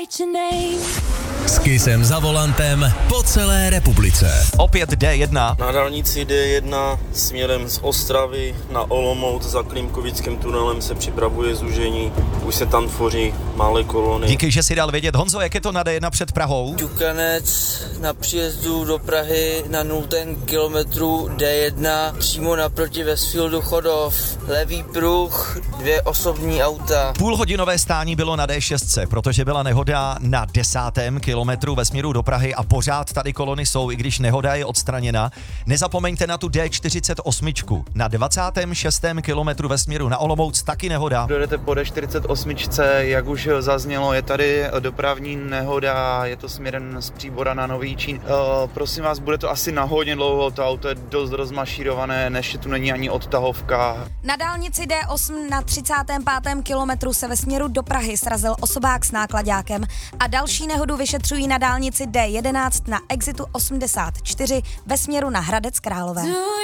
S Kissem za volantem po celé republice. Opět D1. Na dálnici D1 směrem z Ostravy na Olomouc za Klímkovickým tunelem se připravuje zúžení. Už se tam tvoří malé kolony. Díky, že si dal vědět. Honzo, jak je to na D1 před Prahou? Ťukanec na příjezdu do Prahy na 0. kilometru D1 přímo naproti Westfieldu Chodov. Levý pruh, 2 osobní auta. Půlhodinové stání bylo na D6, protože byla nehoda na 10. kilometru ve směru do Prahy a pořád tady kolony jsou, i když nehoda je odstraněna. Nezapomeňte na tu D48. Na 26. kilometru ve směru na Olomouc taky nehoda. Dojedete po D48, jak už zaznělo, je tady dopravní nehoda, je to směrem z Příbora na Nový Čín. Prosím vás, bude to asi na hodně dlouho, to auto je dost rozmašírované, než tu není ani odtahovka. Na dálnici D8 na 35. kilometru se ve směru do Prahy srazil osobák s náklaďákem a další nehodu vyšetřují na dálnici D11 na exitu 84 ve směru na Hradec Králové.